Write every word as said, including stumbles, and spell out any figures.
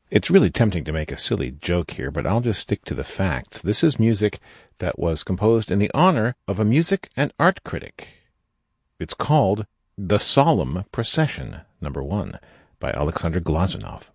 It's really tempting to make a silly joke here, but I'll just stick to the facts. This is music that was composed in the honor of a music and art critic. It's called The Solemn Procession, number one, by Alexander Glazunov.